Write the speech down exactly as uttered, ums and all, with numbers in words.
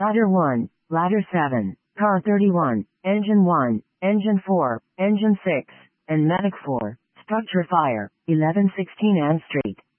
Ladder one, Ladder seven, Car thirty-one, Engine one, Engine four, Engine six, and Medic four. Structure fire, eleven sixteen Ann Street.